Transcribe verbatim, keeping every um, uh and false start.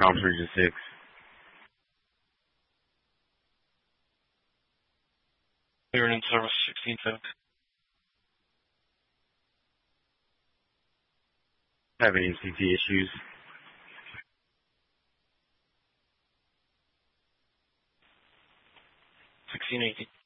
Comms Region six. Clearing in service sixteen seven. Having N C T issues. sixteen eighteen.